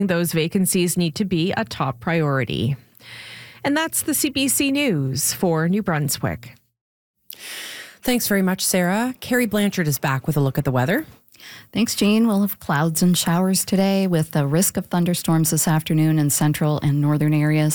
those vacancies need to be a top priority. And that's the CBC News for New Brunswick. Thanks very much, Sarah. Carrie Blanchard is back with a look at the weather. Thanks, Jean. We'll have clouds and showers today with a risk of thunderstorms this afternoon in central and northern areas.